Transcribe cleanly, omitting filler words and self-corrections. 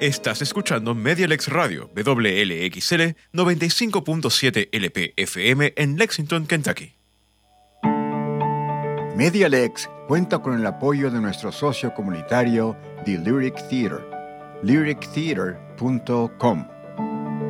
Estás escuchando Medialex Radio, WLXL 95.7 LP FM en Lexington, Kentucky. Medialex cuenta con el apoyo de nuestro socio comunitario, The Lyric Theater, lyrictheater.com.